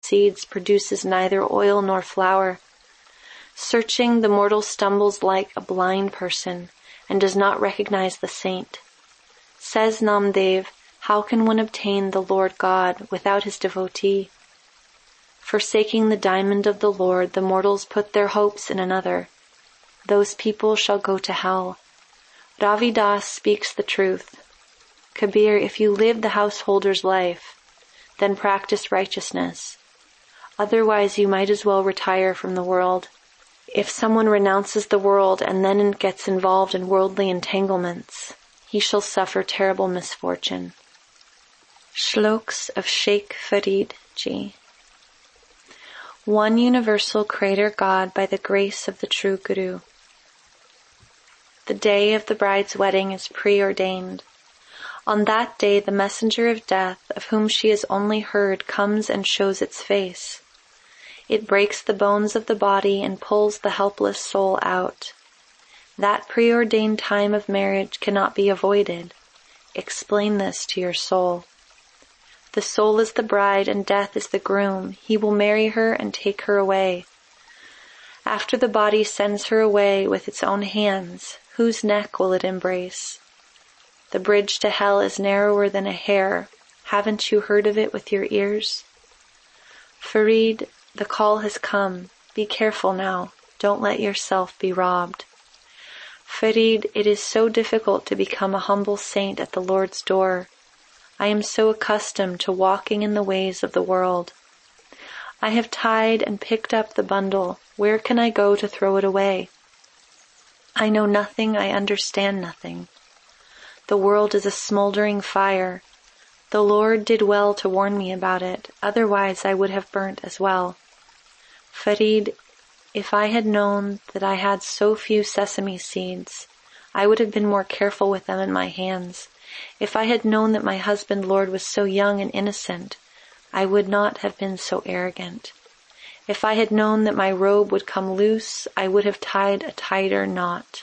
seeds produces neither oil nor flour. Searching, the mortal stumbles like a blind person and does not recognize the saint. Says Namdev, how can one obtain the Lord God without his devotee? Forsaking the diamond of the Lord, the mortals put their hopes in another. Those people shall go to hell. Ravidas speaks the truth. Kabir, if you live the householder's life, then practice righteousness. Otherwise you might as well retire from the world. If someone renounces the world and then gets involved in worldly entanglements, he shall suffer terrible misfortune. Shloks of Sheikh Farid Ji. One universal Creator God by the grace of the true Guru. The day of the bride's wedding is preordained. On that day the messenger of death, of whom she has only heard, comes and shows its face. It breaks the bones of the body and pulls the helpless soul out. That preordained time of marriage cannot be avoided. Explain this to your soul. The soul is the bride and death is the groom. He will marry her and take her away. After the body sends her away with its own hands, whose neck will it embrace? The bridge to hell is narrower than a hair. Haven't you heard of it with your ears? Farid, the call has come. Be careful now. Don't let yourself be robbed. Farid, it is so difficult to become a humble saint at the Lord's door. I am so accustomed to walking in the ways of the world. I have tied and picked up the bundle. Where can I go to throw it away? I know nothing, I understand nothing. The world is a smoldering fire. The Lord did well to warn me about it, otherwise I would have burnt as well. Farid, if I had known that I had so few sesame seeds, I would have been more careful with them in my hands. If I had known that my husband Lord was so young and innocent, I would not have been so arrogant. If I had known that my robe would come loose, I would have tied a tighter knot.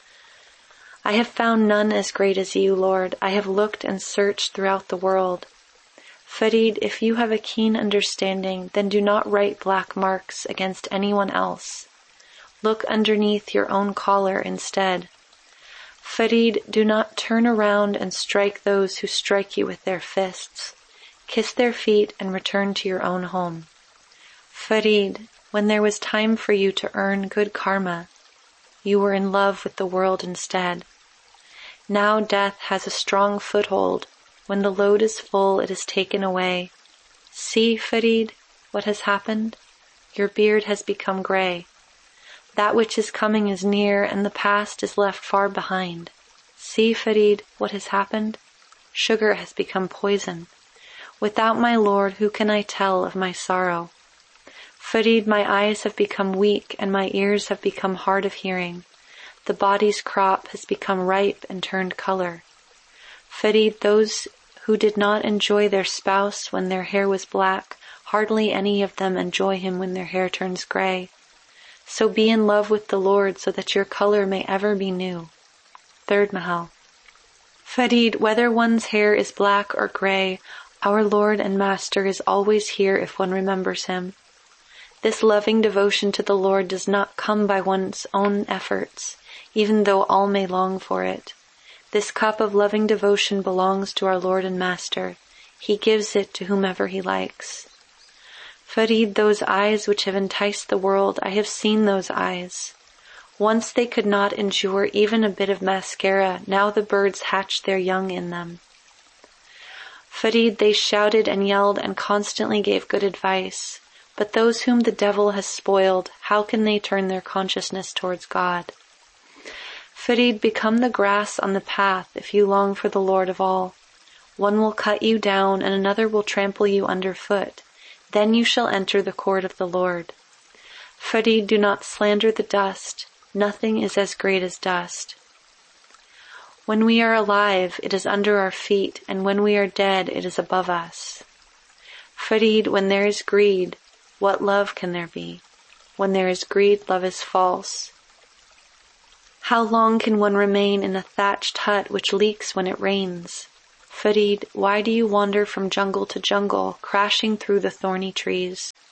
I have found none as great as you, Lord. I have looked and searched throughout the world. Farid, if you have a keen understanding, then do not write black marks against anyone else. Look underneath your own collar instead. Farid, do not turn around and strike those who strike you with their fists. Kiss their feet and return to your own home. Farid, when there was time for you to earn good karma, you were in love with the world instead. Now death has a strong foothold. When the load is full, it is taken away. See, Farid, what has happened? Your beard has become gray. That which is coming is near, and the past is left far behind. See, Farid, what has happened? Sugar has become poison. Without my Lord, who can I tell of my sorrow? Farid, my eyes have become weak, and my ears have become hard of hearing. The body's crop has become ripe and turned color. Farid, those who did not enjoy their spouse when their hair was black, hardly any of them enjoy him when their hair turns gray. So be in love with the Lord so that your color may ever be new. Third Mahal. Farid, whether one's hair is black or gray, our Lord and Master is always here if one remembers him. This loving devotion to the Lord does not come by one's own efforts, even though all may long for it. This cup of loving devotion belongs to our Lord and Master. He gives it to whomever he likes. Farid, those eyes which have enticed the world, I have seen those eyes. Once they could not endure even a bit of mascara, now the birds hatch their young in them. Farid, they shouted and yelled and constantly gave good advice. But those whom the devil has spoiled, how can they turn their consciousness towards God? Farid, become the grass on the path if you long for the Lord of all. One will cut you down and another will trample you underfoot. Then you shall enter the court of the Lord. Farid, do not slander the dust. Nothing is as great as dust. When we are alive, it is under our feet, and when we are dead, it is above us. Farid, when there is greed, what love can there be? When there is greed, love is false. How long can one remain in a thatched hut which leaks when it rains? Farid, why do you wander from jungle to jungle, crashing through the thorny trees?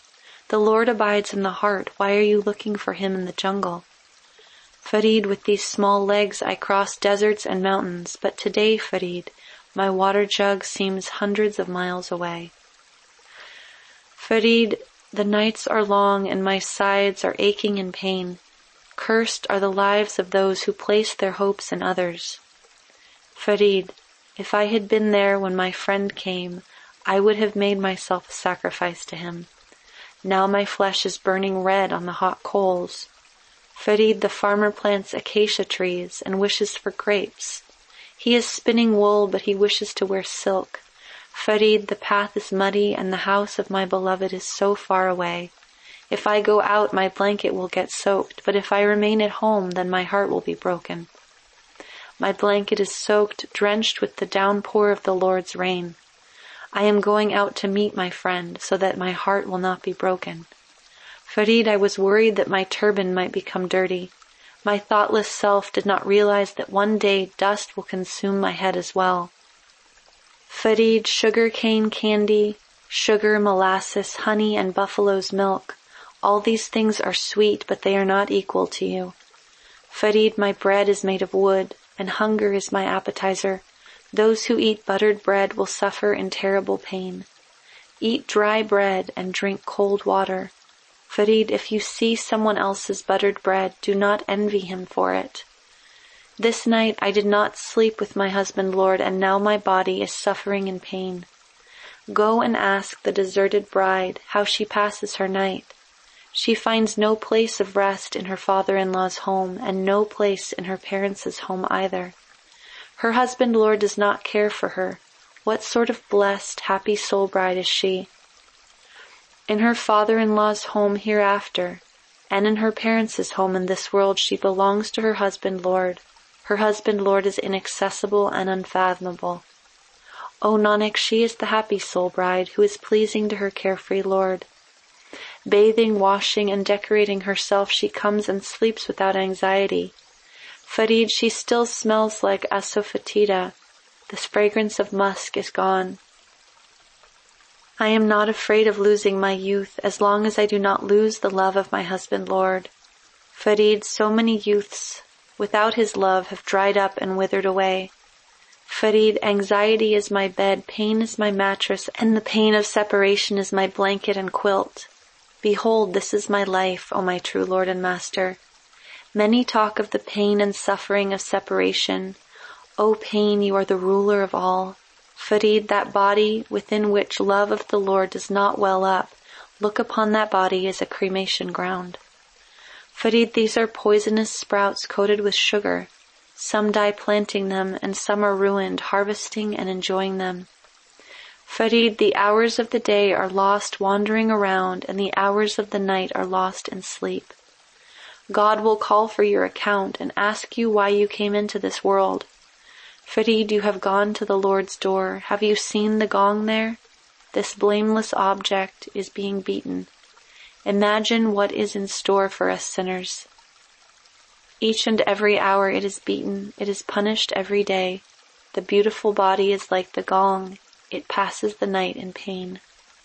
The Lord abides in the heart. Why are you looking for him in the jungle? Farid, with these small legs I cross deserts and mountains, but today, Farid, my water jug seems hundreds of miles away. Farid, the nights are long and my sides are aching in pain. Cursed are the lives of those who place their hopes in others. Farid, if I had been there when my friend came, I would have made myself a sacrifice to him. Now my flesh is burning red on the hot coals. Farid, the farmer plants acacia trees and wishes for grapes. He is spinning wool, but he wishes to wear silk. Farid, the path is muddy and the house of my beloved is so far away. If I go out, my blanket will get soaked, but if I remain at home, then my heart will be broken. My blanket is soaked, drenched with the downpour of the Lord's rain. I am going out to meet my friend, so that my heart will not be broken. Farid, I was worried that my turban might become dirty. My thoughtless self did not realize that one day dust will consume my head as well. Farid, sugar cane candy, sugar, molasses, honey, and buffalo's milk. All these things are sweet, but they are not equal to you. Farid, my bread is made of wood, and hunger is my appetizer. Those who eat buttered bread will suffer in terrible pain. Eat dry bread and drink cold water. Farid, if you see someone else's buttered bread, do not envy him for it. This night I did not sleep with my husband, Lord, and now my body is suffering in pain. Go and ask the deserted bride how she passes her night. She finds no place of rest in her father-in-law's home, and no place in her parents' home either. Her husband, Lord, does not care for her. What sort of blessed, happy soul bride is she? In her father-in-law's home hereafter, and in her parents' home in this world, she belongs to her husband, Lord. Her husband, Lord, is inaccessible and unfathomable. O Nanak, she is the happy soul bride who is pleasing to her carefree Lord. Bathing, washing, and decorating herself, she comes and sleeps without anxiety. Farid, she still smells like asafoetida. The fragrance of musk is gone. I am not afraid of losing my youth as long as I do not lose the love of my husband, Lord. Farid, so many youths without his love have dried up and withered away. Farid, anxiety is my bed, pain is my mattress, and the pain of separation is my blanket and quilt. Behold, this is my life, O my true Lord and Master. Many talk of the pain and suffering of separation. O pain, you are the ruler of all. Farid, that body within which love of the Lord does not well up, look upon that body as a cremation ground. Farid, these are poisonous sprouts coated with sugar. Some die planting them, and some are ruined, harvesting and enjoying them. Farid, the hours of the day are lost wandering around, and the hours of the night are lost in sleep. God will call for your account and ask you why you came into this world. Farid, you have gone to the Lord's door. Have you seen the gong there? This blameless object is being beaten. Imagine what is in store for us sinners. Each and every hour it is beaten. It is punished every day. The beautiful body is like the gong. It passes the night in pain.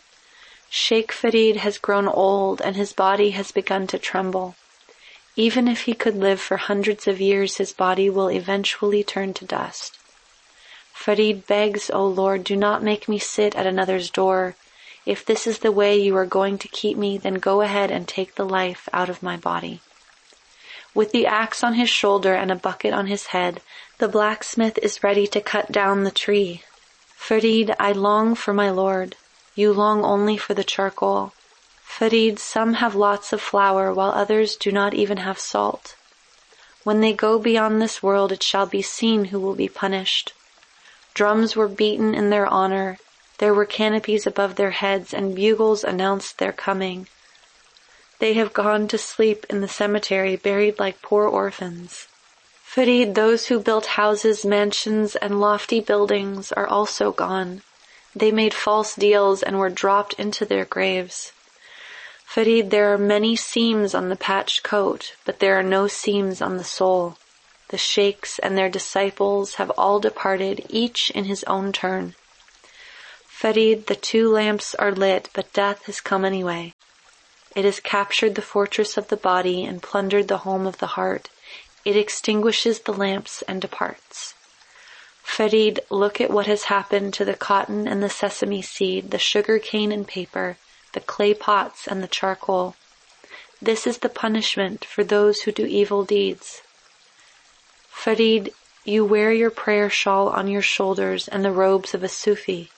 Sheikh Farid has grown old and his body has begun to tremble. Even if he could live for hundreds of years, his body will eventually turn to dust. Farid begs, O Lord, do not make me sit at another's door. If this is the way you are going to keep me, then go ahead and take the life out of my body. With the axe on his shoulder and a bucket on his head, the blacksmith is ready to cut down the tree. Farid, I long for my Lord. You long only for the charcoal. Farid, some have lots of flour, while others do not even have salt. When they go beyond this world, it shall be seen who will be punished. Drums were beaten in their honor. There were canopies above their heads, and bugles announced their coming. They have gone to sleep in the cemetery, buried like poor orphans. Farid, those who built houses, mansions, and lofty buildings are also gone. They made false deals and were dropped into their graves. Farid, there are many seams on the patched coat, but there are no seams on the soul. The sheikhs and their disciples have all departed, each in his own turn. Farid, the 2 lamps are lit, but death has come anyway. It has captured the fortress of the body and plundered the home of the heart. It extinguishes the lamps and departs. Farid, look at what has happened to the cotton and the sesame seed, the sugar cane and paper, the clay pots and the charcoal. This is the punishment for those who do evil deeds. Farid, you wear your prayer shawl on your shoulders and the robes of a Sufi.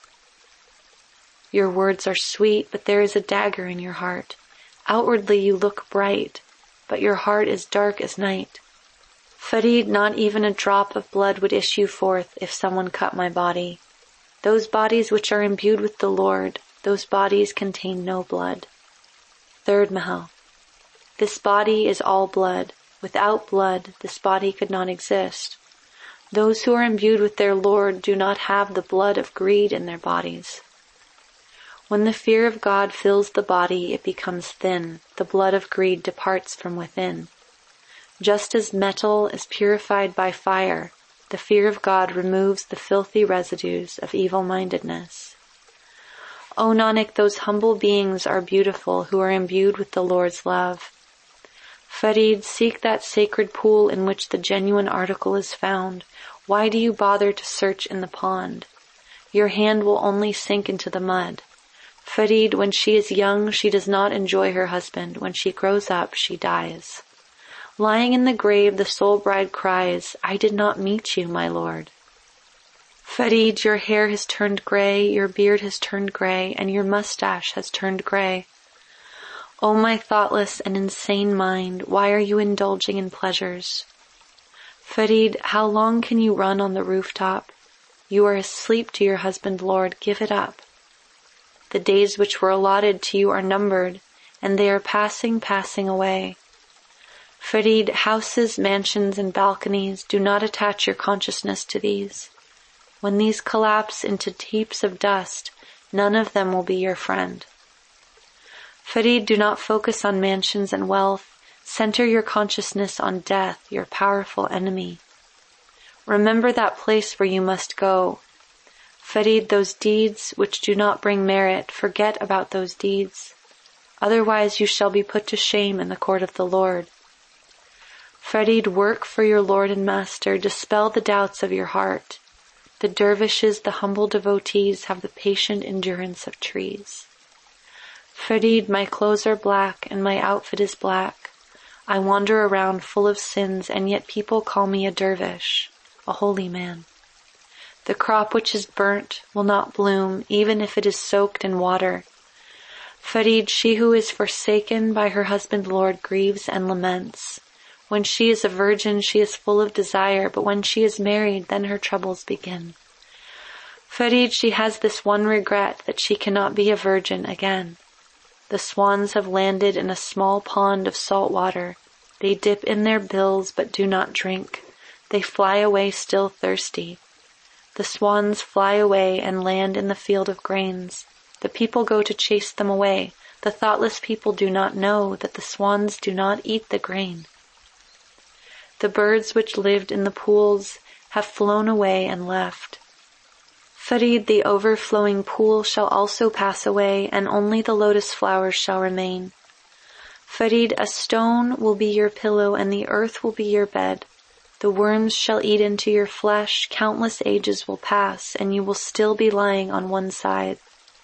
Your words are sweet, but there is a dagger in your heart. Outwardly you look bright, but your heart is dark as night. Farid, not even a drop of blood would issue forth if someone cut my body. Those bodies which are imbued with the Lord, those bodies contain no blood. Third Mahal. This body is all blood. Without blood, this body could not exist. Those who are imbued with their Lord do not have the blood of greed in their bodies. When the fear of God fills the body, it becomes thin. The blood of greed departs from within. Just as metal is purified by fire, the fear of God removes the filthy residues of evil-mindedness. O Nanak, those humble beings are beautiful who are imbued with the Lord's love. Farid, seek that sacred pool in which the genuine article is found. Why do you bother to search in the pond? Your hand will only sink into the mud. Farid, when she is young, she does not enjoy her husband. When she grows up, she dies. Lying in the grave, the soul bride cries, I did not meet you, my lord. Farid, your hair has turned gray, your beard has turned gray, and your mustache has turned gray. O my thoughtless and insane mind, why are you indulging in pleasures? Farid, how long can you run on the rooftop? You are asleep to your husband, Lord, give it up. The days which were allotted to you are numbered, and they are passing away. Farid, houses, mansions, and balconies, do not attach your consciousness to these. When these collapse into heaps of dust, none of them will be your friend. Farid, do not focus on mansions and wealth. Center your consciousness on death, your powerful enemy. Remember that place where you must go. Farid, those deeds which do not bring merit, forget about those deeds. Otherwise you shall be put to shame in the court of the Lord. Farid, work for your Lord and Master, dispel the doubts of your heart. The dervishes, the humble devotees, have the patient endurance of trees. Farid, my clothes are black and my outfit is black. I wander around full of sins, and yet people call me a dervish, a holy man. The crop which is burnt will not bloom, even if it is soaked in water. Farid, she who is forsaken by her husband Lord grieves and laments. When she is a virgin, she is full of desire, but when she is married, then her troubles begin. Farid, she has this one regret, that she cannot be a virgin again. The swans have landed in a small pond of salt water. They dip in their bills, but do not drink. They fly away still thirsty. The swans fly away and land in the field of grains. The people go to chase them away. The thoughtless people do not know that the swans do not eat the grain. The birds which lived in the pools have flown away and left. Farid, the overflowing pool shall also pass away, and only the lotus flowers shall remain. Farid, a stone will be your pillow, and the earth will be your bed. The worms shall eat into your flesh, countless ages will pass, and you will still be lying on one side.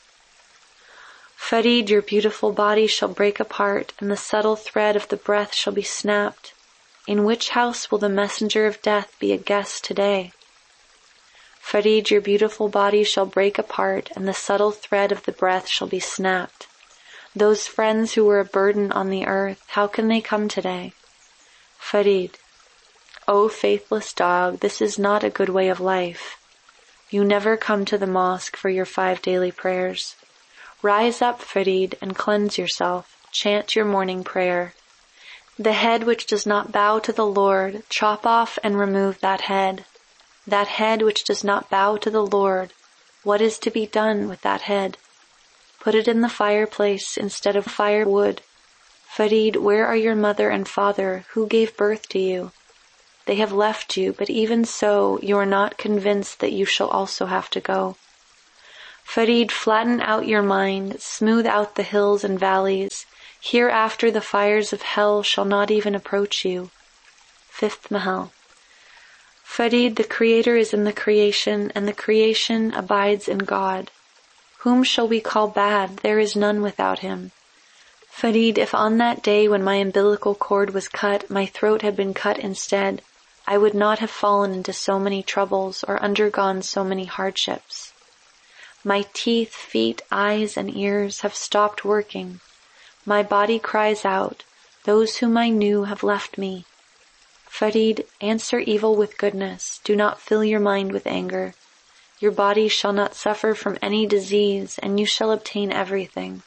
Farid, your beautiful body shall break apart, and the subtle thread of the breath shall be snapped. In which house will the messenger of death be a guest today? Farid, your beautiful body shall break apart, and the subtle thread of the breath shall be snapped. Those friends who were a burden on the earth, how can they come today? Farid, O faithless dog, this is not a good way of life. You never come to the mosque for your 5 daily prayers. Rise up, Farid, and cleanse yourself. Chant your morning prayer. The head which does not bow to the Lord, chop off and remove that head. That head which does not bow to the Lord, what is to be done with that head? Put it in the fireplace instead of firewood. Farid, where are your mother and father? Who gave birth to you? They have left you, but even so, you are not convinced that you shall also have to go. Farid, flatten out your mind, smooth out the hills and valleys, Hereafter the fires of hell shall not even approach you. Fifth Mahal. Farid, the Creator is in the creation, and the creation abides in God. Whom shall we call bad? There is none without him. Farid, if on that day when my umbilical cord was cut, my throat had been cut instead, I would not have fallen into so many troubles or undergone so many hardships. My teeth, feet, eyes, and ears have stopped working. My body cries out, those whom I knew have left me. Farid, answer evil with goodness. Do not fill your mind with anger. Your body shall not suffer from any disease, and you shall obtain everything.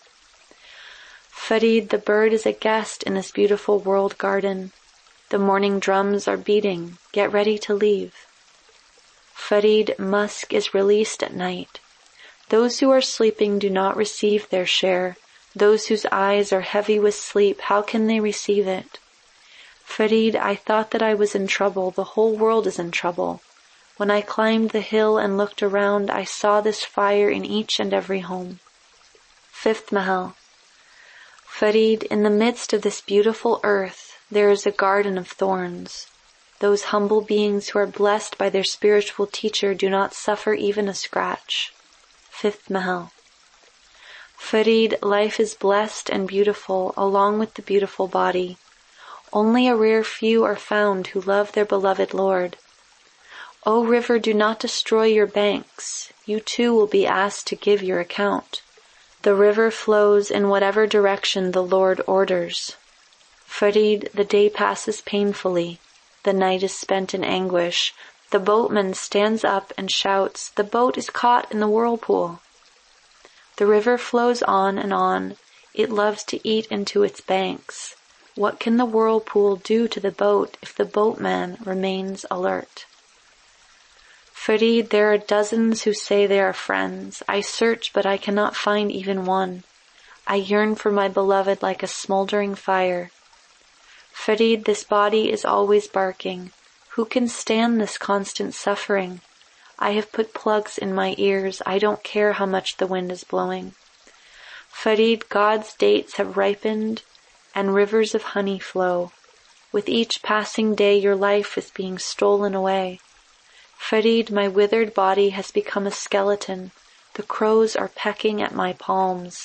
Farid, the bird is a guest in this beautiful world garden. The morning drums are beating. Get ready to leave. Farid, musk is released at night. Those who are sleeping do not receive their share. Those whose eyes are heavy with sleep, how can they receive it? Farid, I thought that I was in trouble. The whole world is in trouble. When I climbed the hill and looked around, I saw this fire in each and every home. Fifth Mahal. Farid, in the midst of this beautiful earth, there is a garden of thorns. Those humble beings who are blessed by their spiritual teacher do not suffer even a scratch. Fifth Mahal. Farid, life is blessed and beautiful along with the beautiful body. Only a rare few are found who love their beloved Lord. O river, do not destroy your banks. You too will be asked to give your account. The river flows in whatever direction the Lord orders. Farid, the day passes painfully. The night is spent in anguish. The boatman stands up and shouts, the boat is caught in the whirlpool. The river flows on and on. It loves to eat into its banks. What can the whirlpool do to the boat if the boatman remains alert? Farid, there are dozens who say they are friends. I search, but I cannot find even one. I yearn for my beloved like a smoldering fire. Farid, this body is always barking. Who can stand this constant suffering? I have put plugs in my ears. I don't care how much the wind is blowing. Farid, God's dates have ripened and rivers of honey flow. With each passing day your life is being stolen away. Farid, my withered body has become a skeleton. The crows are pecking at my palms.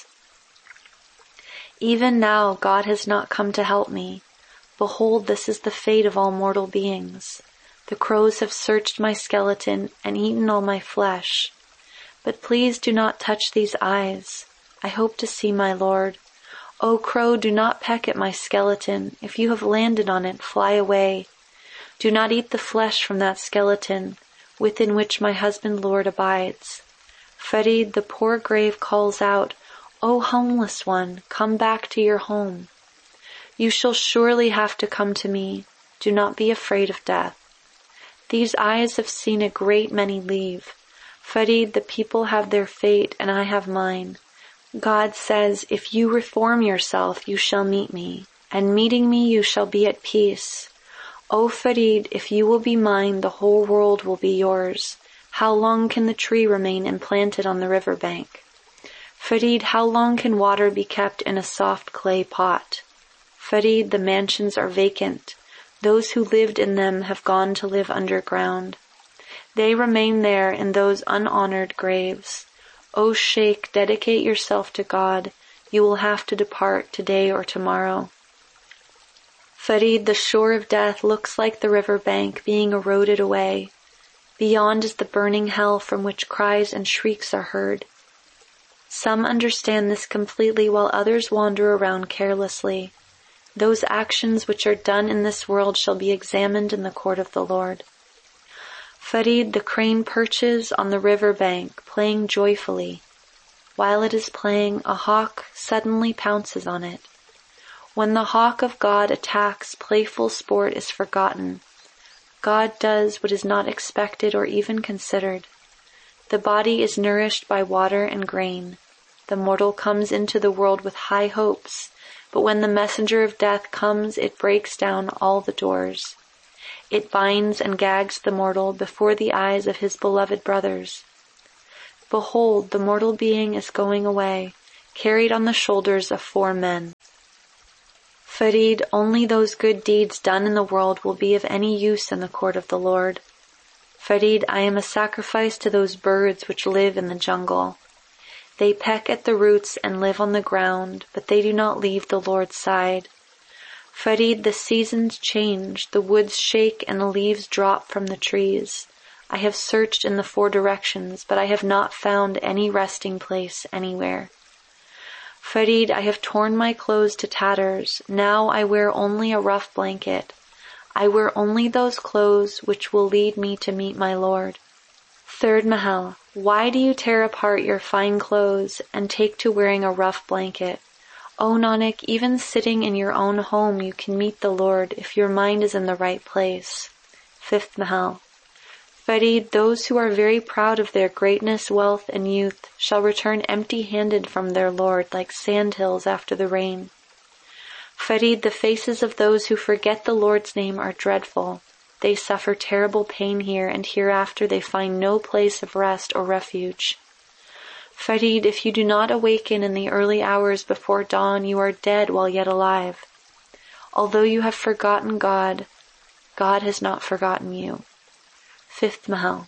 Even now God has not come to help me. Behold, this is the fate of all mortal beings. The crows have searched my skeleton and eaten all my flesh. But please do not touch these eyes. I hope to see my Lord. O crow, do not peck at my skeleton. If you have landed on it, fly away. Do not eat the flesh from that skeleton, within which my husband Lord abides. Farid, the poor grave calls out, O homeless one, come back to your home. You shall surely have to come to me. Do not be afraid of death. These eyes have seen a great many leave. Farid, the people have their fate and I have mine. God says, if you reform yourself, you shall meet me, and meeting me you shall be at peace. O Farid, if you will be mine, the whole world will be yours. How long can the tree remain implanted on the river bank? Farid, how long can water be kept in a soft clay pot? Farid, the mansions are vacant. Those who lived in them have gone to live underground. They remain there in those unhonored graves. O Sheikh, dedicate yourself to God. You will have to depart today or tomorrow. Farid, the shore of death looks like the river bank being eroded away. Beyond is the burning hell from which cries and shrieks are heard. Some understand this completely while others wander around carelessly. Those actions which are done in this world shall be examined in the court of the Lord. Farid, the crane perches on the river bank, playing joyfully. While it is playing, a hawk suddenly pounces on it. When the hawk of God attacks, playful sport is forgotten. God does what is not expected or even considered. The body is nourished by water and grain. The mortal comes into the world with high hopes, but when the messenger of death comes, it breaks down all the doors. It binds and gags the mortal before the eyes of his beloved brothers. Behold, the mortal being is going away, carried on the shoulders of 4 men. Farid, only those good deeds done in the world will be of any use in the court of the Lord. Farid, I am a sacrifice to those birds which live in the jungle. They peck at the roots and live on the ground, but they do not leave the Lord's side. Farid, the seasons change, the woods shake and the leaves drop from the trees. I have searched in the 4 directions, but I have not found any resting place anywhere. Farid, I have torn my clothes to tatters. Now I wear only a rough blanket. I wear only those clothes which will lead me to meet my Lord. 3rd Mahal. Why do you tear apart your fine clothes and take to wearing a rough blanket? O Nanak, even sitting in your own home you can meet the Lord if your mind is in the right place. 5th Mahal. Farid, those who are very proud of their greatness, wealth, and youth shall return empty-handed from their Lord like sandhills after the rain. Farid, the faces of those who forget the Lord's name are dreadful. They suffer terrible pain here, and hereafter they find no place of rest or refuge. Farid, if you do not awaken in the early hours before dawn, you are dead while yet alive. Although you have forgotten God, God has not forgotten you. 5th Mahal.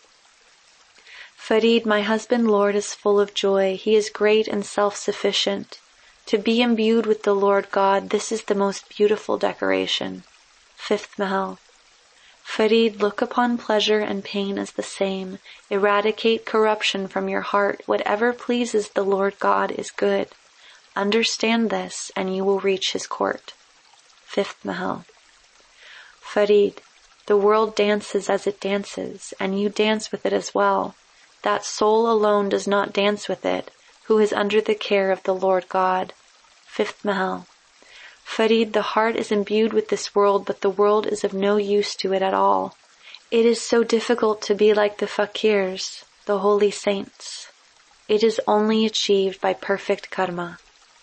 Farid, my husband Lord is full of joy. He is great and self-sufficient. To be imbued with the Lord God, this is the most beautiful decoration. 5th Mahal. Farid, look upon pleasure and pain as the same. Eradicate corruption from your heart. Whatever pleases the Lord God is good. Understand this, and you will reach his court. 5th Mahal. Farid, the world dances as it dances, and you dance with it as well. That soul alone does not dance with it, who is under the care of the Lord God. 5th Mahal. Farid, the heart is imbued with this world, but the world is of no use to it at all. It is so difficult to be like the fakirs, the holy saints. It is only achieved by perfect karma.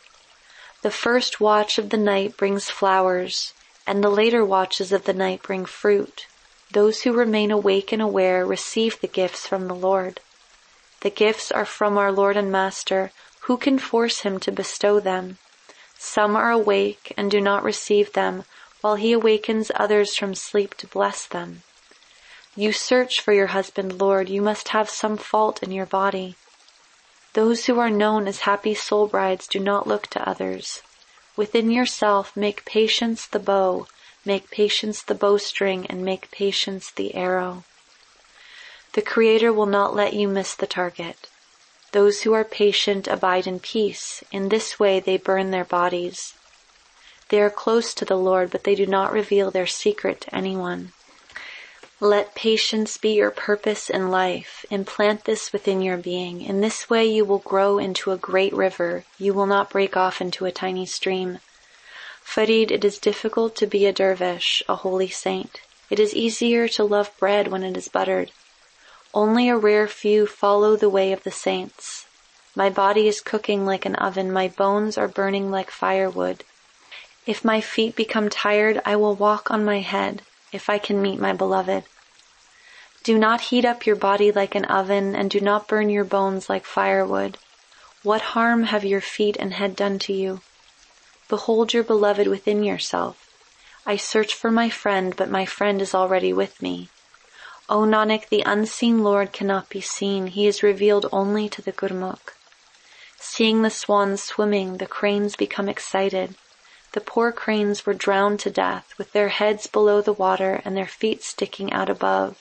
The first watch of the night brings flowers, and the later watches of the night bring fruit. Those who remain awake and aware receive the gifts from the Lord. The gifts are from our Lord and Master. Who can force him to bestow them? Some are awake and do not receive them, while he awakens others from sleep to bless them. You search for your husband, Lord. You must have some fault in your body. Those who are known as happy soul brides do not look to others. Within yourself, make patience the bow, make patience the bowstring, and make patience the arrow. The Creator will not let you miss the target. Those who are patient abide in peace. In this way they burn their bodies. They are close to the Lord, but they do not reveal their secret to anyone. Let patience be your purpose in life. Implant this within your being. In this way you will grow into a great river. You will not break off into a tiny stream. Farid, it is difficult to be a dervish, a holy saint. It is easier to love bread when it is buttered. Only a rare few follow the way of the saints. My body is cooking like an oven. My bones are burning like firewood. If my feet become tired, I will walk on my head, if I can meet my beloved. Do not heat up your body like an oven, and do not burn your bones like firewood. What harm have your feet and head done to you? Behold your beloved within yourself. I search for my friend, but my friend is already with me. O Nanak, the unseen Lord cannot be seen. He is revealed only to the Gurmukh. Seeing the swans swimming, the cranes become excited. The poor cranes were drowned to death, with their heads below the water and their feet sticking out above.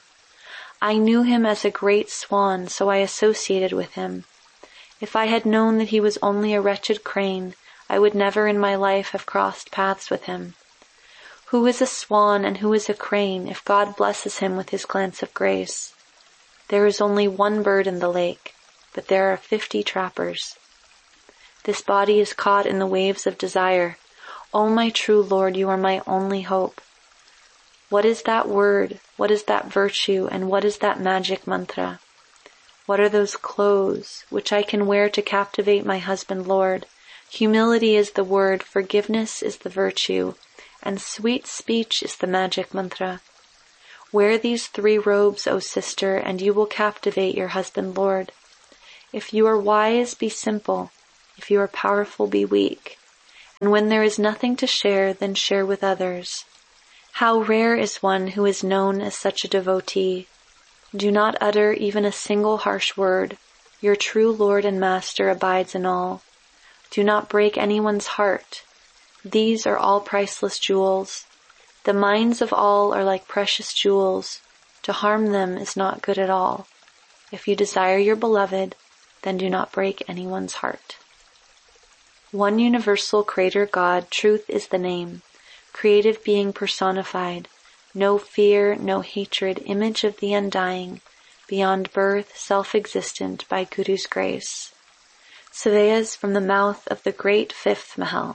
I knew him as a great swan, so I associated with him. If I had known that he was only a wretched crane, I would never in my life have crossed paths with him. Who is a swan and who is a crane, if God blesses him with his glance of grace? There is only one bird in the lake, but there are 50 trappers. This body is caught in the waves of desire. O my true Lord, you are my only hope. What is that word? What is that virtue? And what is that magic mantra? What are those clothes which I can wear to captivate my husband, Lord? Humility is the word, forgiveness is the virtue, and sweet speech is the magic mantra. Wear these 3 robes, O sister, and you will captivate your husband, Lord. If you are wise, be simple. If you are powerful, be weak. And when there is nothing to share, then share with others. How rare is one who is known as such a devotee. Do not utter even a single harsh word. Your true Lord and Master abides in all. Do not break anyone's heart. These are all priceless jewels. The minds of all are like precious jewels. To harm them is not good at all. If you desire your beloved, then do not break anyone's heart. One universal Creator God, truth is the name, creative being personified, no fear, no hatred, image of the undying, beyond birth, self-existent by Guru's grace. Savayas from the mouth of the great fifth Mahal.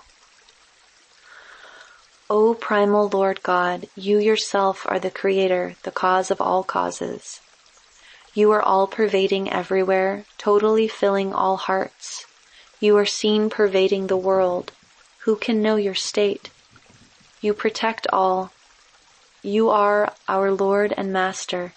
O primal Lord God, you yourself are the Creator, the cause of all causes. You are all-pervading everywhere, totally filling all hearts. You are seen pervading the world. Who can know your state? You protect all. You are our Lord and Master.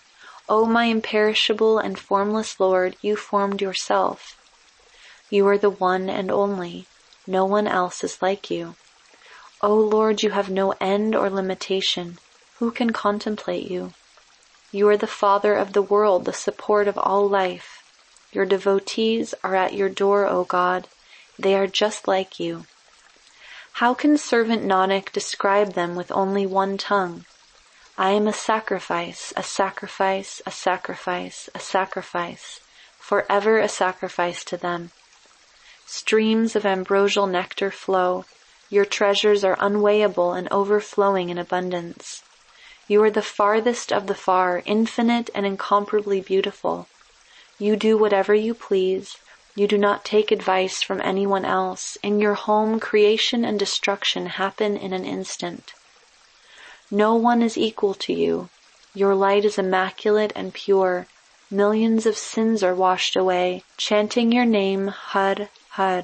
O my imperishable and formless Lord, you formed yourself. You are the one and only. No one else is like you. O Lord, you have no end or limitation. Who can contemplate you? You are the Father of the world, the support of all life. Your devotees are at your door, O God. They are just like you. How can servant Nanak describe them with only one tongue? I am a sacrifice, a sacrifice, a sacrifice, a sacrifice, forever a sacrifice to them. Streams of ambrosial nectar flow. Your treasures are unweighable and overflowing in abundance. You are the farthest of the far, infinite and incomparably beautiful. You do whatever you please. You do not take advice from anyone else. In your home, creation and destruction happen in an instant. No one is equal to you. Your light is immaculate and pure. Millions of sins are washed away, chanting your name, Har, Har.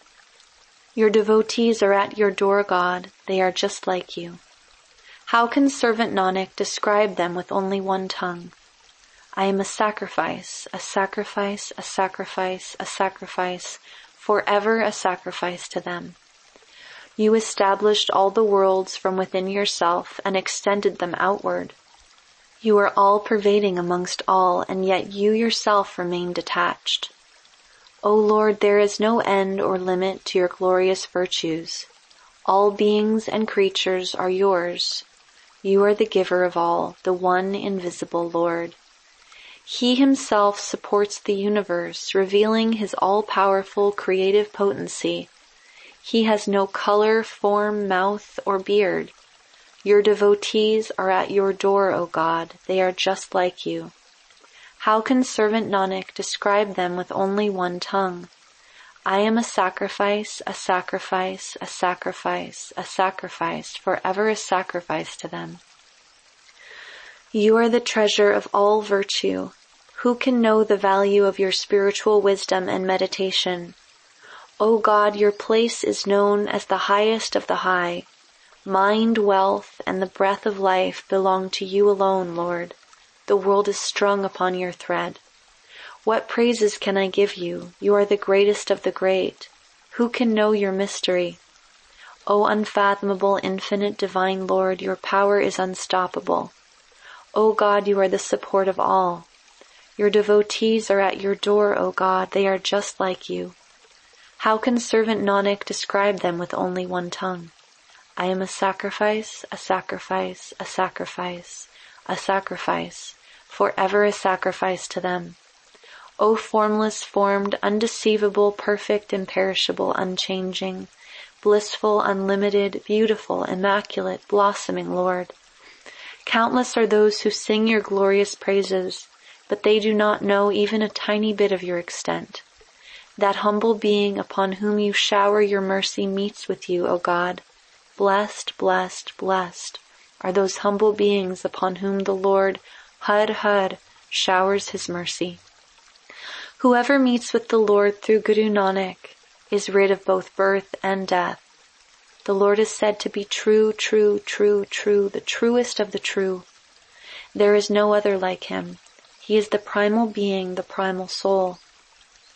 Your devotees are at your door, God. They are just like you. How can servant Nanak describe them with only one tongue? I am a sacrifice, a sacrifice, a sacrifice, a sacrifice, forever a sacrifice to them. You established all the worlds from within yourself and extended them outward. You are all-pervading amongst all, and yet you yourself remain detached. O Lord, there is no end or limit to your glorious virtues. All beings and creatures are yours. You are the giver of all, the one invisible Lord. He himself supports the universe, revealing his all-powerful creative potency. He has no color, form, mouth, or beard. Your devotees are at your door, O God. They are just like you. How can servant Nanak describe them with only one tongue? I am a sacrifice, a sacrifice, a sacrifice, a sacrifice, forever a sacrifice to them. You are the treasure of all virtue. Who can know the value of your spiritual wisdom and meditation? O God, your place is known as the highest of the high. Mind, wealth, and the breath of life belong to you alone, Lord. The world is strung upon your thread. What praises can I give you? You are the greatest of the great. Who can know your mystery? O unfathomable, infinite, divine Lord, your power is unstoppable. O God, you are the support of all. Your devotees are at your door, O God. They are just like you. How can servant Nanak describe them with only one tongue? I am a sacrifice, a sacrifice, a sacrifice, a sacrifice, forever a sacrifice to them. O formless, formed, undeceivable, perfect, imperishable, unchanging, blissful, unlimited, beautiful, immaculate, blossoming Lord. Countless are those who sing your glorious praises, but they do not know even a tiny bit of your extent. That humble being upon whom you shower your mercy meets with you, O God. Blessed, blessed, blessed are those humble beings upon whom the Lord, Har Har, showers his mercy. Whoever meets with the Lord through Guru Nanak is rid of both birth and death. The Lord is said to be true, true, true, true, the truest of the true. There is no other like him. He is the primal being, the primal soul.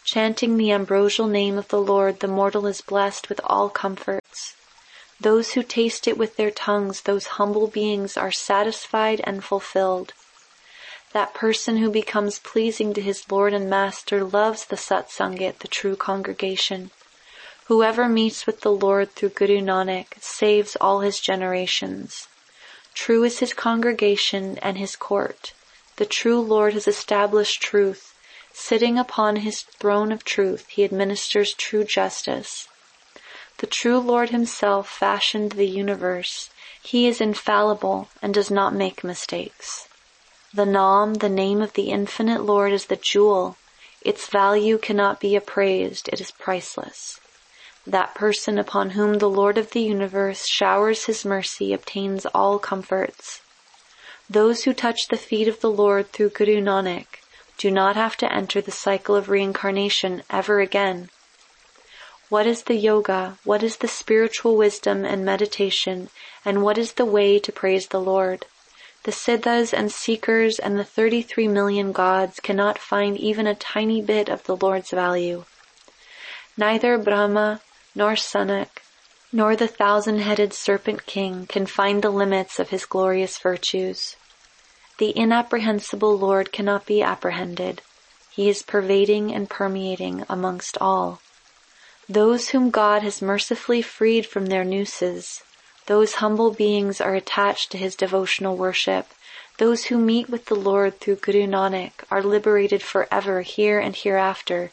Chanting the ambrosial name of the Lord, the mortal is blessed with all comforts. Those who taste it with their tongues, those humble beings are satisfied and fulfilled. That person who becomes pleasing to his Lord and Master loves the Satsangit, the true congregation. Whoever meets with the Lord through Guru Nanak saves all his generations. True is his congregation and his court. The true Lord has established truth. Sitting upon his throne of truth, he administers true justice. The true Lord himself fashioned the universe. He is infallible and does not make mistakes. The Naam, the name of the infinite Lord, is the jewel. Its value cannot be appraised. It is priceless. That person upon whom the Lord of the universe showers his mercy obtains all comforts. Those who touch the feet of the Lord through Guru Nanak do not have to enter the cycle of reincarnation ever again. What is the yoga? What is the spiritual wisdom and meditation? And what is the way to praise the Lord? The siddhas and seekers and the 33 million gods cannot find even a tiny bit of the Lord's value. Neither Brahma, nor Sanak, nor the 1,000-headed serpent king can find the limits of his glorious virtues. The inapprehensible Lord cannot be apprehended. He is pervading and permeating amongst all. Those whom God has mercifully freed from their nooses, those humble beings are attached to his devotional worship. Those who meet with the Lord through Guru Nanak are liberated forever here and hereafter.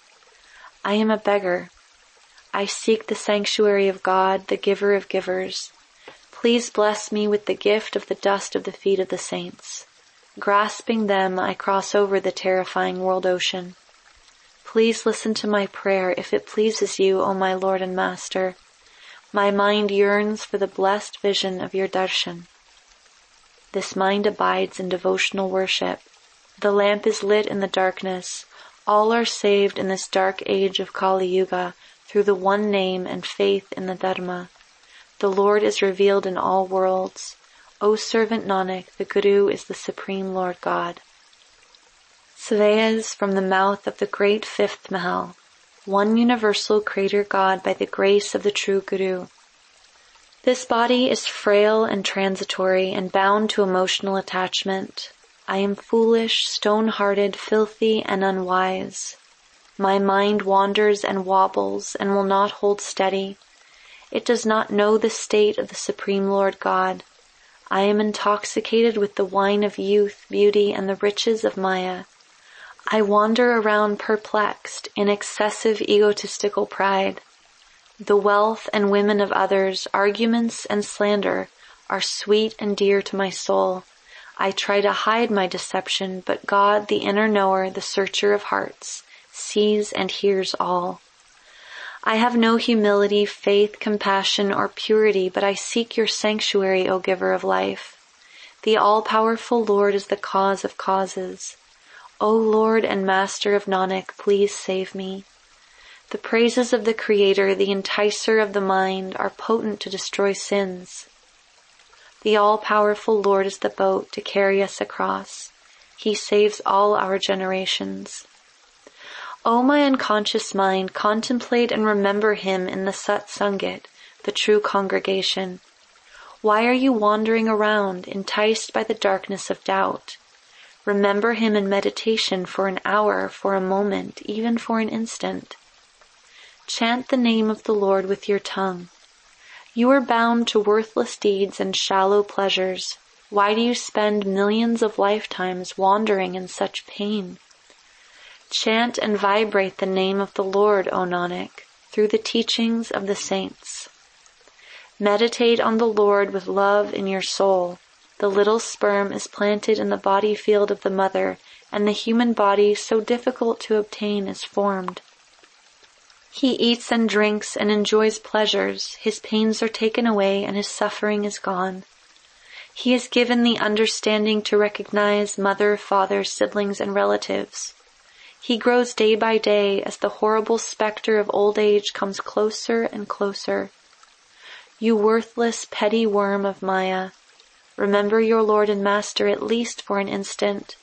I am a beggar. I seek the sanctuary of God, the giver of givers. Please bless me with the gift of the dust of the feet of the saints. Grasping them, I cross over the terrifying world ocean. Please listen to my prayer if it pleases you, O my Lord and Master. My mind yearns for the blessed vision of your darshan. This mind abides in devotional worship. The lamp is lit in the darkness. All are saved in this dark age of Kali Yuga through the one name and faith in the Dharma. The Lord is revealed in all worlds. O servant Nanak, the Guru is the Supreme Lord God. Svayas from the mouth of the great fifth Mahal, one universal Creator God by the grace of the true Guru. This body is frail and transitory and bound to emotional attachment. I am foolish, stone-hearted, filthy, and unwise. My mind wanders and wobbles and will not hold steady. It does not know the state of the Supreme Lord God. I am intoxicated with the wine of youth, beauty, and the riches of Maya. I wander around perplexed in excessive egotistical pride. The wealth and women of others, arguments and slander are sweet and dear to my soul. I try to hide my deception, but God, the inner knower, the searcher of hearts, sees and hears all. I have no humility, faith, compassion, or purity, but I seek your sanctuary, O giver of life. The all-powerful Lord is the cause of causes. O Lord and Master of Nanak, please save me. The praises of the Creator, the enticer of the mind, are potent to destroy sins. The all-powerful Lord is the boat to carry us across. He saves all our generations. O my unconscious mind, contemplate and remember him in the Satsangit, the true congregation. Why are you wandering around, enticed by the darkness of doubt? Remember him in meditation for an hour, for a moment, even for an instant. Chant the name of the Lord with your tongue. You are bound to worthless deeds and shallow pleasures. Why do you spend millions of lifetimes wandering in such pain? Chant and vibrate the name of the Lord, O Nanak, through the teachings of the saints. Meditate on the Lord with love in your soul. The little sperm is planted in the body field of the mother, and the human body, so difficult to obtain, is formed. He eats and drinks and enjoys pleasures. His pains are taken away and his suffering is gone. He is given the understanding to recognize mother, father, siblings, and relatives. He grows day by day as the horrible specter of old age comes closer and closer. You worthless, petty worm of Maya, remember your Lord and Master at least for an instant.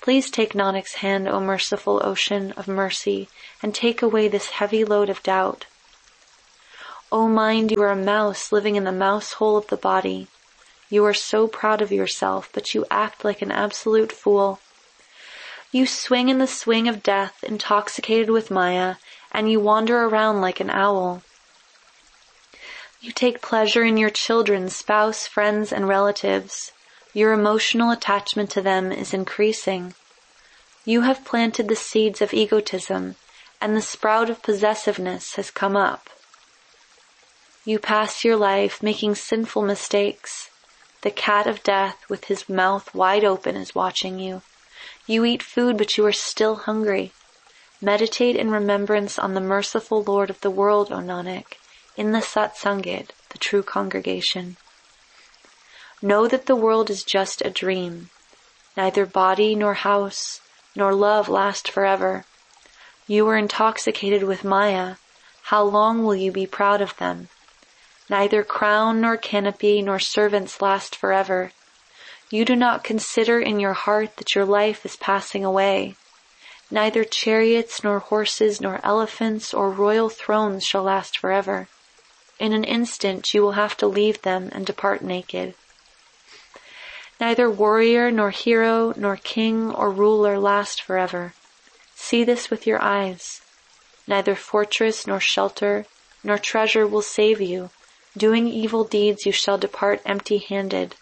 Please take Nanak's hand, O merciful ocean of mercy, and take away this heavy load of doubt. O mind, you are a mouse living in the mouse hole of the body. You are so proud of yourself, but you act like an absolute fool. You swing in the swing of death, intoxicated with Maya, and you wander around like an owl. You take pleasure in your children, spouse, friends, and relatives. Your emotional attachment to them is increasing. You have planted the seeds of egotism, and the sprout of possessiveness has come up. You pass your life making sinful mistakes. The cat of death with his mouth wide open is watching you. You eat food, but you are still hungry. Meditate in remembrance on the merciful Lord of the world, O Nanak, in the Satsangit, the true congregation. Know that the world is just a dream. Neither body nor house nor love last forever. You are intoxicated with Maya. How long will you be proud of them? Neither crown nor canopy nor servants last forever. You do not consider in your heart that your life is passing away. Neither chariots nor horses nor elephants or royal thrones shall last forever. In an instant you will have to leave them and depart naked. Neither warrior nor hero nor king or ruler last forever. See this with your eyes. Neither fortress nor shelter nor treasure will save you. Doing evil deeds you shall depart empty-handed.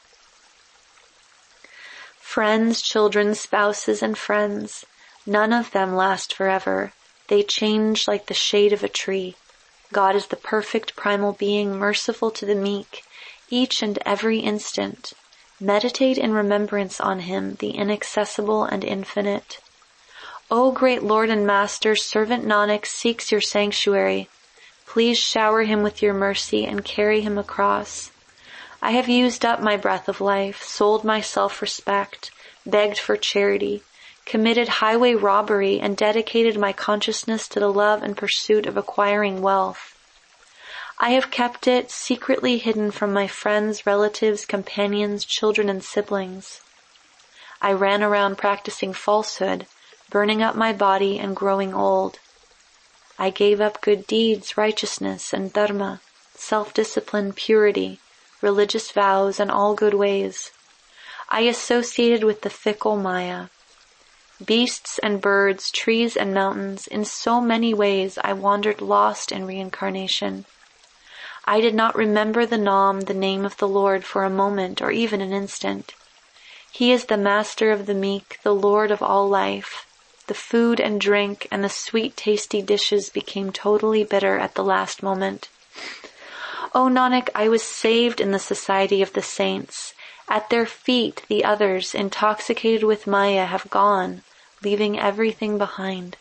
Friends, children, spouses, and friends, none of them last forever. They change like the shade of a tree. God is the perfect primal being, merciful to the meek, each and every instant. Meditate in remembrance on him, the inaccessible and infinite. O great Lord and Master, servant Nanak seeks your sanctuary. Please shower him with your mercy and carry him across. I have used up my breath of life, sold my self-respect, begged for charity, committed highway robbery, and dedicated my consciousness to the love and pursuit of acquiring wealth. I have kept it secretly hidden from my friends, relatives, companions, children, and siblings. I ran around practicing falsehood, burning up my body and growing old. I gave up good deeds, righteousness, and dharma, self-discipline, purity, religious vows, and all good ways. I associated with the fickle Maya. Beasts and birds, trees and mountains, in so many ways I wandered lost in reincarnation. I did not remember the name of the Lord, for a moment or even an instant. He is the Master of the meek, the Lord of all life. The food and drink and the sweet tasty dishes became totally bitter at the last moment. O Nanak, I was saved in the society of the saints. At their feet the others, intoxicated with Maya, have gone, leaving everything behind.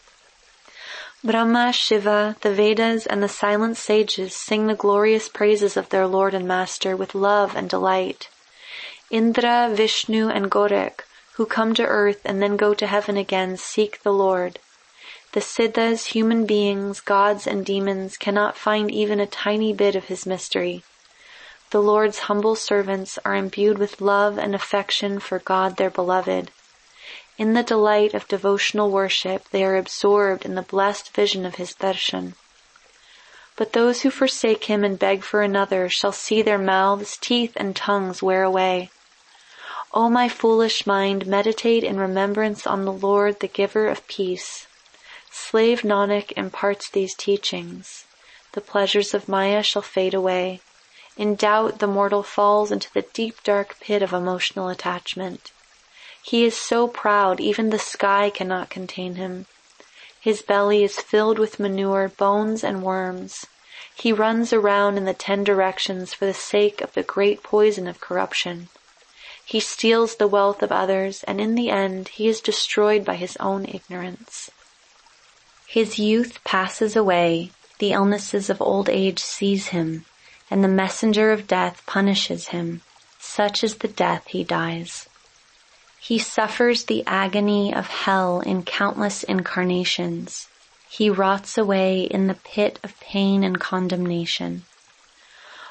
Brahma, Shiva, the Vedas, and the silent sages sing the glorious praises of their Lord and Master with love and delight. Indra, Vishnu, and Gorak, who come to earth and then go to heaven again, seek the Lord. The Siddhas, human beings, gods, and demons cannot find even a tiny bit of his mystery. The Lord's humble servants are imbued with love and affection for God their beloved. In the delight of devotional worship, they are absorbed in the blessed vision of his darshan. But those who forsake him and beg for another shall see their mouths, teeth, and tongues wear away. O my foolish mind, meditate in remembrance on the Lord, the giver of peace. Slave Nanak imparts these teachings. The pleasures of Maya shall fade away. In doubt, the mortal falls into the deep dark pit of emotional attachment. He is so proud, even the sky cannot contain him. His belly is filled with manure, bones, and worms. He runs around in the 10 directions for the sake of the great poison of corruption. He steals the wealth of others, and in the end he is destroyed by his own ignorance. His youth passes away, the illnesses of old age seize him, and the messenger of death punishes him. Such is the death he dies. He suffers the agony of hell in countless incarnations. He rots away in the pit of pain and condemnation.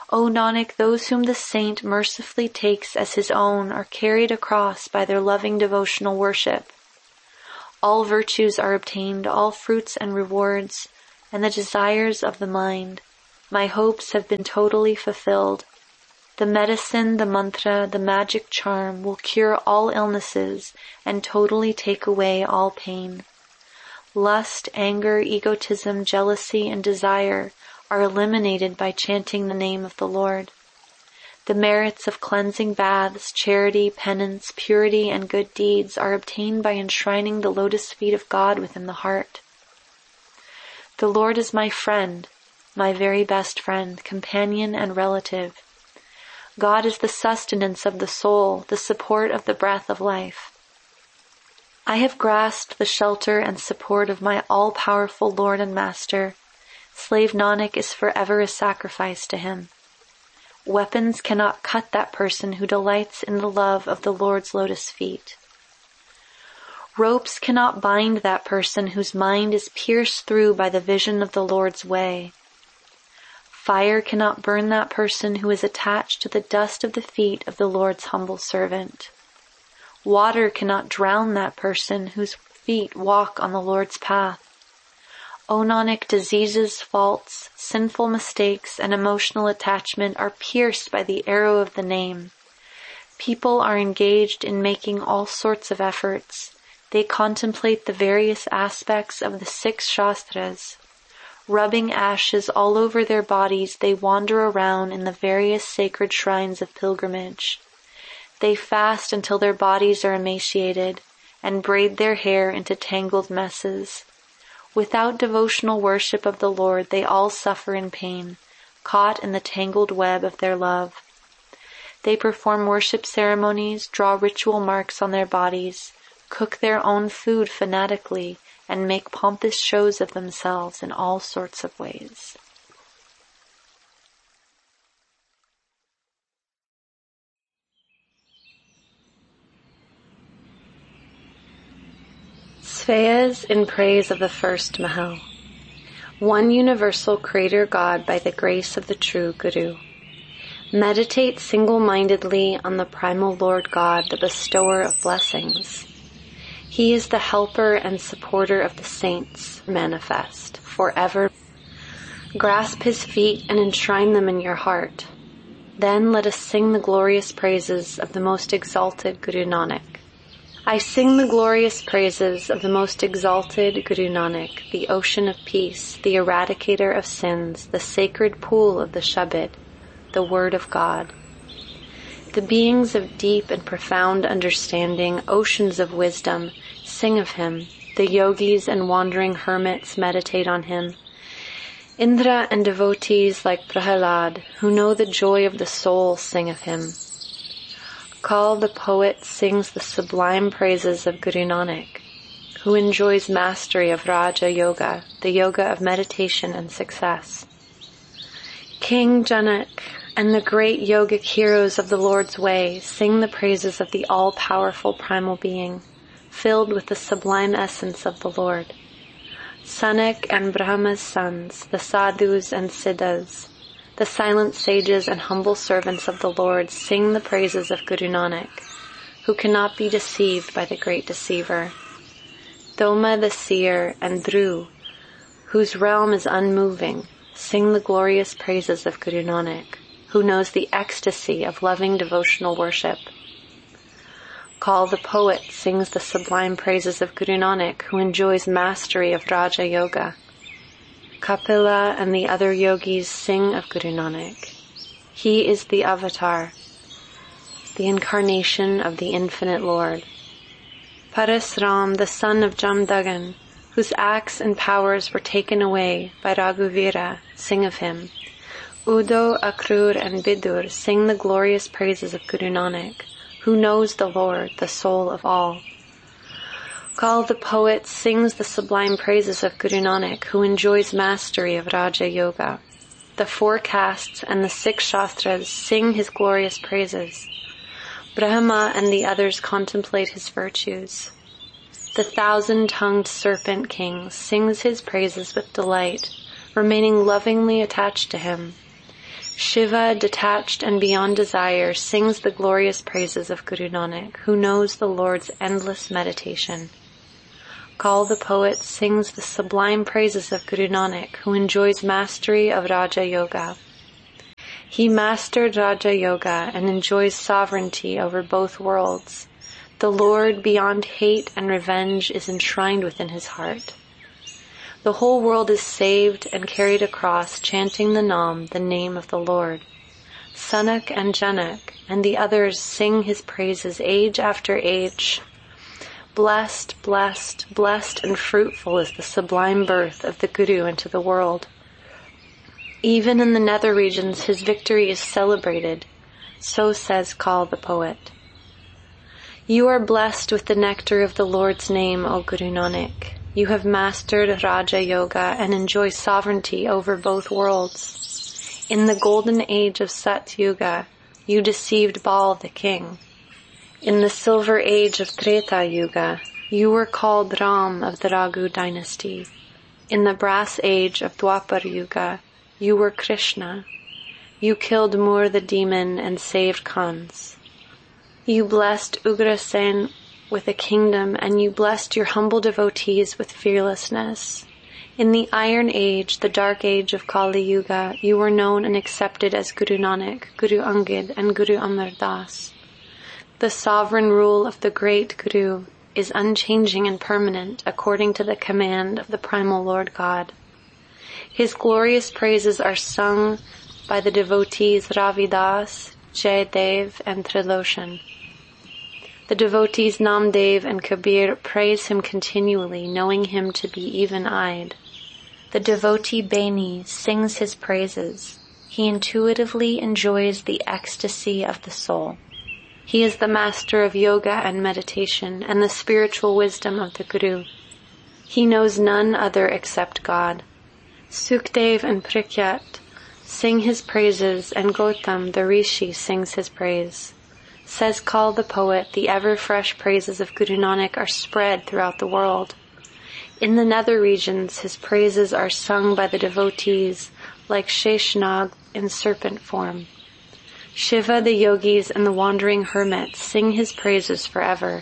O Nanak, those whom the saint mercifully takes as his own are carried across by their loving devotional worship. All virtues are obtained, all fruits and rewards, and the desires of the mind. My hopes have been totally fulfilled. The medicine, the mantra, the magic charm will cure all illnesses and totally take away all pain. Lust, anger, egotism, jealousy, and desire are eliminated by chanting the name of the Lord. The merits of cleansing baths, charity, penance, purity, and good deeds are obtained by enshrining the lotus feet of God within the heart. The Lord is my friend, my very best friend, companion, and relative. God is the sustenance of the soul, the support of the breath of life. I have grasped the shelter and support of my all-powerful Lord and Master. Slave Nanak is forever a sacrifice to him. Weapons cannot cut that person who delights in the love of the Lord's lotus feet. Ropes cannot bind that person whose mind is pierced through by the vision of the Lord's way. Fire cannot burn that person who is attached to the dust of the feet of the Lord's humble servant. Water cannot drown that person whose feet walk on the Lord's path. O Nanak, diseases, faults, sinful mistakes, and emotional attachment are pierced by the arrow of the name. People are engaged in making all sorts of efforts. They contemplate the various aspects of the 6 Shastras. Rubbing ashes all over their bodies, they wander around in the various sacred shrines of pilgrimage. They fast until their bodies are emaciated, and braid their hair into tangled messes. Without devotional worship of the Lord, they all suffer in pain, caught in the tangled web of their love. They perform worship ceremonies, draw ritual marks on their bodies, cook their own food fanatically, and make pompous shows of themselves in all sorts of ways. Svayas in praise of the first Mahal. One universal Creator God by the grace of the true Guru. Meditate single-mindedly on the primal Lord God, the bestower of blessings. He is the helper and supporter of the saints, manifest, forever. Grasp his feet and enshrine them in your heart. Then let us sing the glorious praises of the most exalted Guru Nanak. I sing the glorious praises of the most exalted Guru Nanak, the ocean of peace, the eradicator of sins, the sacred pool of the Shabad, the word of God. The beings of deep and profound understanding, oceans of wisdom, sing of him. The yogis and wandering hermits meditate on him. Indra and devotees like Prahalad, who know the joy of the soul, sing of him. Kal the poet sings the sublime praises of Guru Nanak, who enjoys mastery of Raja Yoga, the yoga of meditation and success. King Janak and the great yogic heroes of the Lord's way sing the praises of the all-powerful primal being, filled with the sublime essence of the Lord. Sanak and Brahma's sons, the sadhus and siddhas, the silent sages and humble servants of the Lord sing the praises of Guru Nanak, who cannot be deceived by the great deceiver. Doma the seer and Dhru, whose realm is unmoving, sing the glorious praises of Guru Nanak, who knows the ecstasy of loving devotional worship. Kal the poet sings the sublime praises of Guru Nanak, who enjoys mastery of Raja Yoga. Kapila and the other yogis sing of Guru Nanak. He is the avatar, the incarnation of the infinite Lord. Parasram, the son of Jamdagan, whose acts and powers were taken away by Raghuvira, sing of him. Udo, Akrur, and Bidur sing the glorious praises of Guru Nanak, who knows the Lord, the soul of all. Kal the poet sings the sublime praises of Guru Nanak, who enjoys mastery of Raja Yoga. The 4 castes and the 6 Shastras sing his glorious praises. Brahma and the others contemplate his virtues. The 1,000-tongued serpent king sings his praises with delight, remaining lovingly attached to him. Shiva, detached and beyond desire, sings the glorious praises of Guru Nanak, who knows the Lord's endless meditation. Kal the poet sings the sublime praises of Guru Nanak, who enjoys mastery of Raja Yoga. He mastered Raja Yoga and enjoys sovereignty over both worlds. The Lord, beyond hate and revenge, is enshrined within his heart. The whole world is saved and carried across, chanting the Nam, the name of the Lord. Sanak and Janak and the others sing his praises age after age. Blessed, blessed, blessed and fruitful is the sublime birth of the Guru into the world. Even in the nether regions his victory is celebrated, so says Kal the poet. You are blessed with the nectar of the Lord's name, O Guru Nanak. You have mastered Raja Yoga and enjoy sovereignty over both worlds. In the golden age of Sat Yuga, you deceived Baal the king. In the silver age of Treta Yuga, you were called Ram of the Raghu dynasty. In the brass age of Dwapar Yuga, you were Krishna. You killed Mur the demon and saved Kans. You blessed Ugrasen with a kingdom, and you blessed your humble devotees with fearlessness. In the Iron Age, the dark age of Kali Yuga, you were known and accepted as Guru Nanak, Guru Angad, and Guru Amar Das. The sovereign rule of the great Guru is unchanging and permanent according to the command of the primal Lord God. His glorious praises are sung by the devotees Ravidas, Jaydev, and Triloshan. The devotees Namdev and Kabir praise him continually, knowing him to be even-eyed. The devotee Beni sings his praises. He intuitively enjoys the ecstasy of the soul. He is the master of yoga and meditation and the spiritual wisdom of the Guru. He knows none other except God. Sukdev and Prikyat sing his praises, and Gautam the Rishi sings his praise. Says Kal the poet, the ever-fresh praises of Guru Nanak are spread throughout the world. In the nether regions, his praises are sung by the devotees like Sheshnag in serpent form. Shiva, the yogis, and the wandering hermits sing his praises forever.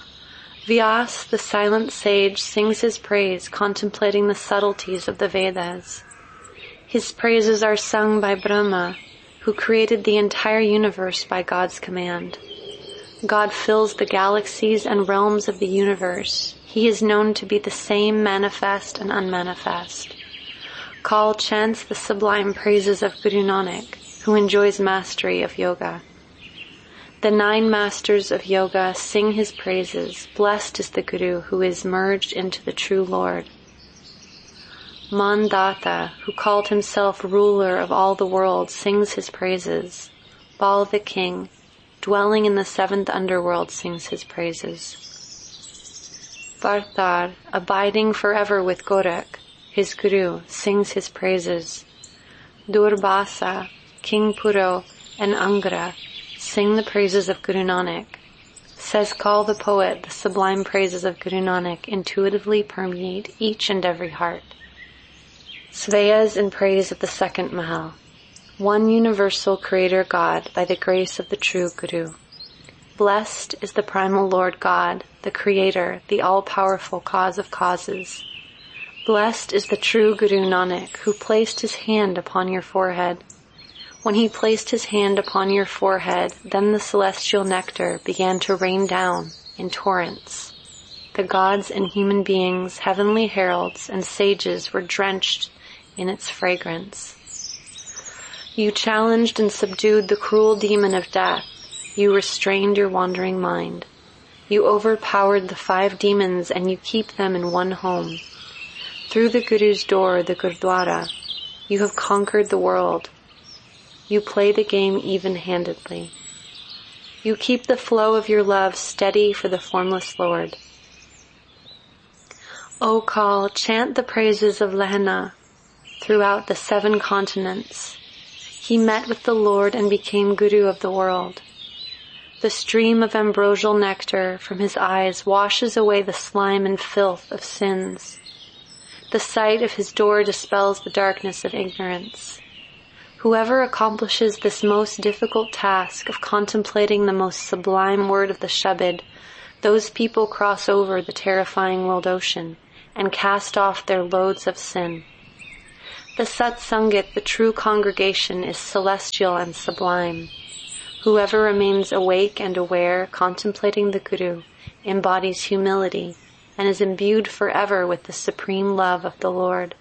Vyas, the silent sage, sings his praise, contemplating the subtleties of the Vedas. His praises are sung by Brahma, who created the entire universe by God's command. God fills the galaxies and realms of the universe. He is known to be the same manifest and unmanifest. Kal chants the sublime praises of Guru Nanak, who enjoys mastery of yoga. The 9 masters of yoga sing his praises. Blessed is the Guru who is merged into the true Lord. Mandata, who called himself ruler of all the world, sings his praises. Baal the king, dwelling in the 7th underworld, sings his praises. Vartar, abiding forever with Gorak, his Guru, sings his praises. Durbasa, King Puro, and Angra sing the praises of Guru Nanak. Says Kal the poet, the sublime praises of Guru Nanak intuitively permeate each and every heart. Svayas in praise of the 2nd Mahal. One universal Creator God by the grace of the true Guru. Blessed is the primal Lord God, the Creator, the all-powerful cause of causes. Blessed is the true Guru Nanak, who placed his hand upon your forehead. When he placed his hand upon your forehead, then the celestial nectar began to rain down in torrents. The gods and human beings, heavenly heralds, and sages were drenched in its fragrance. You challenged and subdued the cruel demon of death. You restrained your wandering mind. You overpowered the 5 demons, and you keep them in one home. Through the Guru's door, the Gurdwara, you have conquered the world. You play the game even-handedly. You keep the flow of your love steady for the formless Lord. O Kal, chant the praises of Lehana throughout the 7 continents. He met with the Lord and became Guru of the world. The stream of ambrosial nectar from his eyes washes away the slime and filth of sins. The sight of his door dispels the darkness of ignorance. Whoever accomplishes this most difficult task of contemplating the most sublime word of the Shabad, those people cross over the terrifying world ocean and cast off their loads of sin. The Satsangit, the true congregation, is celestial and sublime. Whoever remains awake and aware, contemplating the Guru, embodies humility and is imbued forever with the supreme love of the Lord.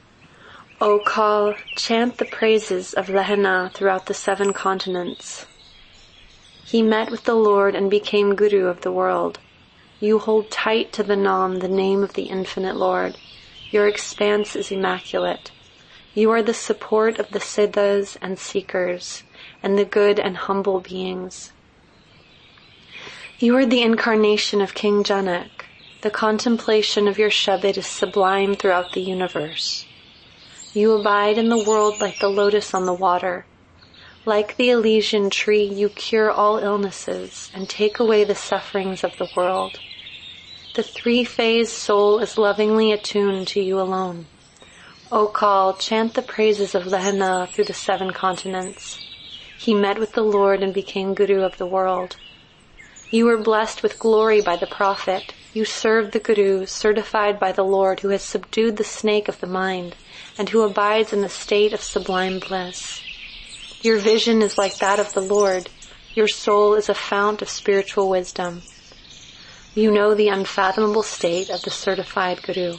O Kal, chant the praises of Lehana throughout the 7 continents. He met with the Lord and became Guru of the world. You hold tight to the Nam, the name of the infinite Lord. Your expanse is immaculate. You are the support of the Siddhas and Seekers, and the good and humble beings. You are the incarnation of King Janak. The contemplation of your Shabad is sublime throughout the universe. You abide in the world like the lotus on the water. Like the Elysian tree, you cure all illnesses and take away the sufferings of the world. The 3-phase soul is lovingly attuned to you alone. O Kal, chant the praises of Lehana through the 7 continents. He met with the Lord and became Guru of the world. You were blessed with glory by the Prophet. You served the Guru, certified by the Lord, who has subdued the snake of the mind and who abides in the state of sublime bliss. Your vision is like that of the Lord. Your soul is a fount of spiritual wisdom. You know the unfathomable state of the certified Guru.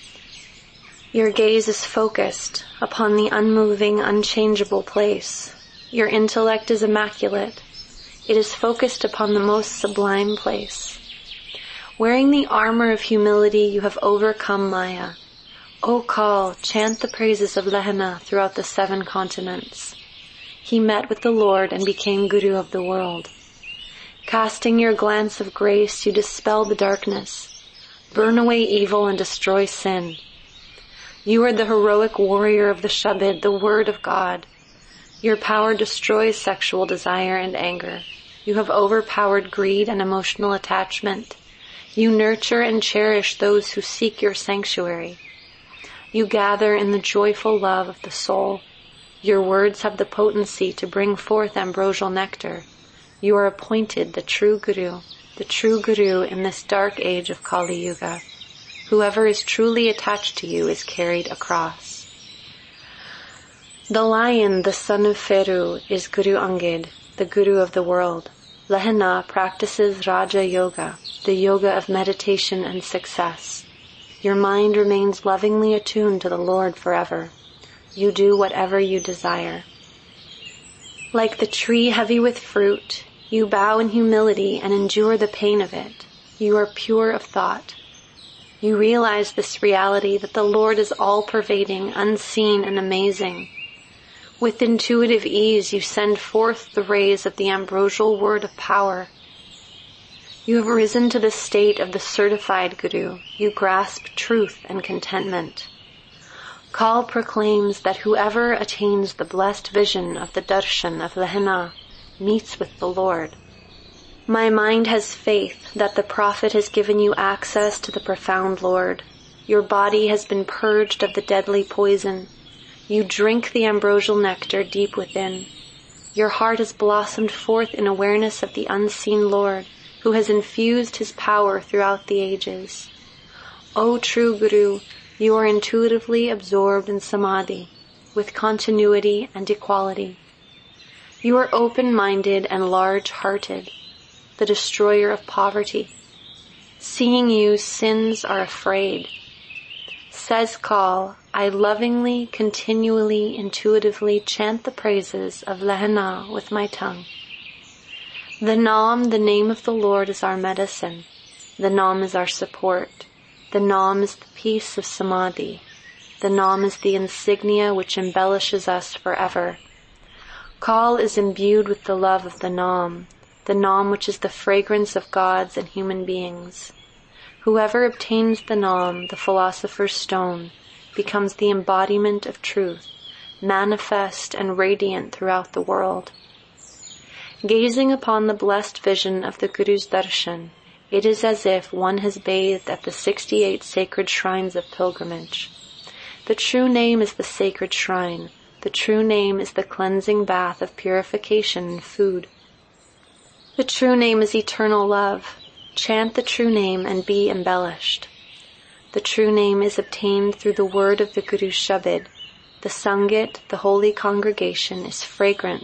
Your gaze is focused upon the unmoving, unchangeable place. Your intellect is immaculate. It is focused upon the most sublime place. Wearing the armor of humility, you have overcome Maya. O Kal, chant the praises of Lehana throughout the 7 continents. He met with the Lord and became Guru of the world. Casting your glance of grace, you dispel the darkness, burn away evil and destroy sin. You are the heroic warrior of the Shabad, the word of God. Your power destroys sexual desire and anger. You have overpowered greed and emotional attachment. You nurture and cherish those who seek your sanctuary. You gather in the joyful love of the soul. Your words have the potency to bring forth ambrosial nectar. You are appointed the true Guru in this dark age of Kali Yuga. Whoever is truly attached to you is carried across. The lion, the son of Feru, is Guru Angad, the Guru of the world. Lehana practices Raja Yoga, the yoga of meditation and success. Your mind remains lovingly attuned to the Lord forever. You do whatever you desire. Like the tree heavy with fruit, you bow in humility and endure the pain of it. You are pure of thought. You realize this reality that the Lord is all-pervading, unseen, and amazing. With intuitive ease, you send forth the rays of the ambrosial word of power. You have risen to the state of the certified Guru. You grasp truth and contentment. Kal proclaims that whoever attains the blessed vision of the darshan of Lehana meets with the Lord. My mind has faith that the Prophet has given you access to the profound Lord. Your body has been purged of the deadly poison. You drink the ambrosial nectar deep within. Your heart has blossomed forth in awareness of the unseen Lord, who has infused his power throughout the ages. O true Guru, you are intuitively absorbed in samadhi, with continuity and equality. You are open-minded and large-hearted, the destroyer of poverty. Seeing you, sins are afraid. Says Kal, I lovingly, continually, intuitively chant the praises of Lehana with my tongue. The Nam, the name of the Lord, is our medicine. The Nam is our support. The Nam is the peace of samadhi. The Nam is the insignia which embellishes us forever. Kal is imbued with the love of the Nam which is the fragrance of gods and human beings. Whoever obtains the Nam, the philosopher's stone, becomes the embodiment of truth, manifest and radiant throughout the world. Gazing upon the blessed vision of the Guru's darshan, it is as if one has bathed at the 68 sacred shrines of pilgrimage. The true name is the sacred shrine, The true name is the cleansing bath of purification and food. The true name is eternal love. Chant the true name and be embellished. The true name is obtained through the word of the Guru's Shabad. The Sangit, the holy congregation, is fragrant